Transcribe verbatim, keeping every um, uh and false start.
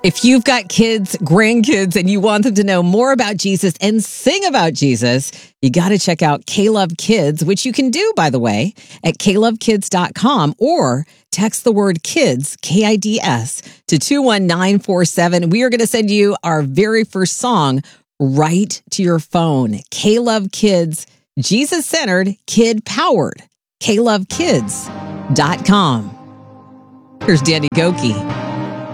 If you've got kids, grandkids, and you want them to know more about Jesus and sing about Jesus, you got to check out K-Love Kids, which you can do, by the way, at k love kids dot com or text the word kids, K I D S, to two one nine four seven. We are going to send you our very first song right to your phone. K-Love Kids, Jesus-centered, kid-powered. K love kids dot com. Here's Danny Gokey.